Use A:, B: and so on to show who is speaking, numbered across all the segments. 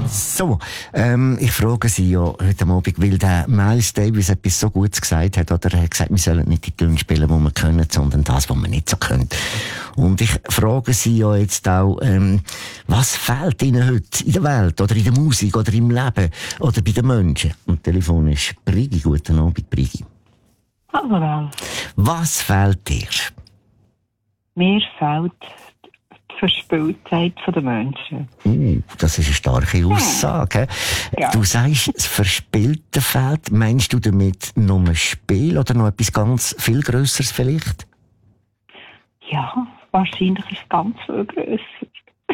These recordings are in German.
A: So, ich frage Sie ja heute Abend, weil der Miles Davis etwas so Gutes gesagt hat, oder er hat gesagt, wir sollen nicht die Töne spielen, die wir können, sondern das, was wir nicht so können. Und ich frage Sie ja jetzt auch, was fehlt Ihnen heute in der Welt, oder in der Musik, oder im Leben, oder bei den Menschen? Und Telefon ist Brigi. Guten Abend, Brigi.
B: Hallo.
A: Was fehlt dir?
B: Mir fehlt die Verspieltheit der Menschen.
A: Das ist eine starke Aussage.
B: Ja.
A: Du sagst, das Verspielte fehlt. Meinst du damit nur ein Spiel oder noch etwas ganz viel Grösseres vielleicht?
B: Ja, wahrscheinlich ist es ganz viel grösser.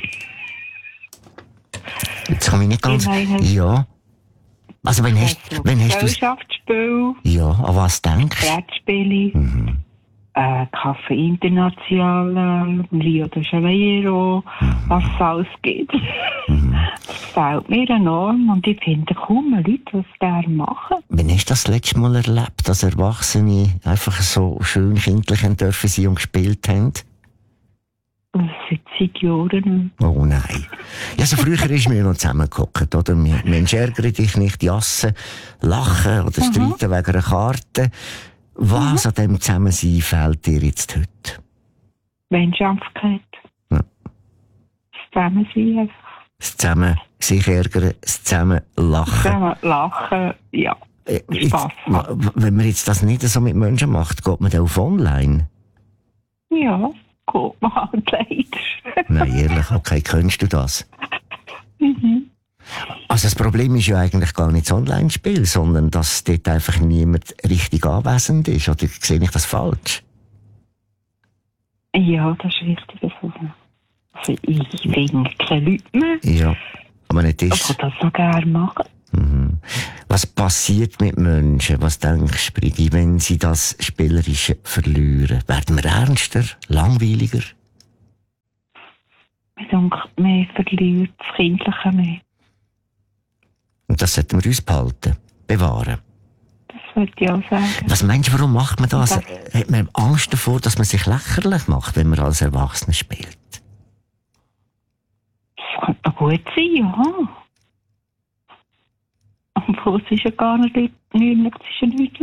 A: Jetzt kann ich nicht ganz...
B: Ich meine,
A: ja. Also wenn hast du...
B: Gesellschaftsspiel,
A: Ja, an was denkst du?
B: Brettspiele, Kaffee International, Rio de Janeiro, was es alles gibt. Das fehlt mir enorm und ich finde kaum Leute, die es gerne machen.
A: Wann hast du das letzte Mal erlebt, dass Erwachsene einfach so schön kindlich dürfen sein und gespielt haben?
B: Seit 10 Jahren.
A: Oh nein. Ja, so früher ist mir noch zusammengehockt, oder? Mensch, ärgere dich nicht, jassen, lachen oder streiten wegen einer Karte. Was an dem Zusammensein fehlt dir jetzt heute?
B: Menschlichkeit.
A: Ja.
B: Das Zusammensein einfach.
A: Das Zusammen sich ärgern, das Zusammen lachen.
B: Zusammen lachen, ja. Spass haben.
A: Wenn man jetzt das nicht so mit Menschen macht, geht man dann auf online?
B: Ja, gut, man halt leider.
A: Nein, ehrlich, okay, kennst du das? Also das Problem ist ja eigentlich gar nicht das Online-Spiel, sondern dass dort einfach niemand richtig anwesend ist. Oder sehe ich das falsch?
B: Ja, das ist richtig. Also ich finde keine Leute mehr,
A: Ja, aber nicht ist.
B: die das noch gerne machen.
A: Was passiert mit Menschen? Was denkst du, Brigi, wenn sie das Spielerische verlieren? Werden wir ernster, langweiliger?
B: Ich denke, man verliert das Kindliche mehr.
A: Und das sollten wir uns behalten, bewahren.
B: Das würde ich auch sagen.
A: Was meinst du, warum macht man das? Hat man Angst davor, dass man sich lächerlich macht, wenn man als Erwachsener spielt?
B: Das könnte noch gut sein, ja. Obwohl es ist ja gar nicht lächerlich.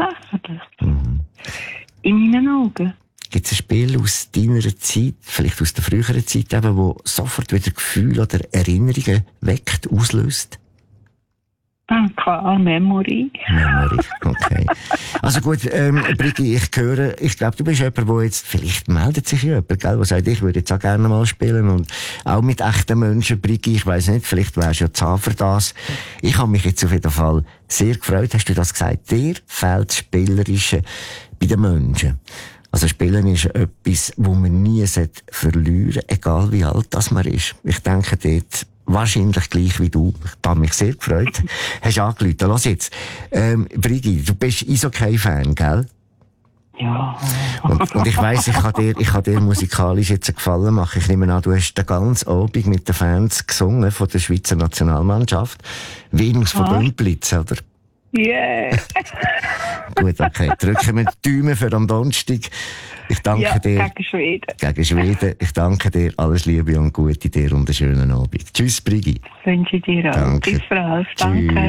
B: In meinen Augen.
A: Gibt es ein Spiel aus deiner Zeit, vielleicht aus der früheren Zeit, eben, wo sofort wieder Gefühle oder Erinnerungen weckt, auslöst?
B: Klar, Memory.
A: Memory, okay. Also gut, Brigi, ich glaube, du bist jemand, der jetzt, vielleicht meldet sich jemand, gell, der sagt, ich würde jetzt auch gerne mal spielen und auch mit echten Menschen, Brigi, ich weiss nicht, vielleicht wärst du ja zahn für das. Ich habe mich jetzt auf jeden Fall sehr gefreut, hast du das gesagt, dir fehlt das Spielerische bei den Menschen. Also Spielen ist etwas, wo man nie verlieren sollte, egal wie alt das man ist. Ich denke dort, wahrscheinlich gleich wie du. Ich habe mich sehr gefreut. Hast angerufen. Los jetzt. Brigi, du bist Eishockey-Fan, gell?
B: Ja.
A: Und ich weiss, ich kann dir musikalisch jetzt einen Gefallen machen. Ich nehme an, du hast den ganzen Abend mit den Fans gesungen von der Schweizer Nationalmannschaft. Venus von Bümplitz, oder?
B: Yeah.
A: Gut, okay. Drücken wir die Daumen für am Donnerstag. Ich danke dir.
B: Gegen Schweden.
A: Gegen Schweden. Ich danke dir. Alles Liebe und Gute dir und einen schönen Abend. Tschüss, Brigi.
B: Das wünsche ich dir auch.
A: Danke.
B: Bis bald. Danke.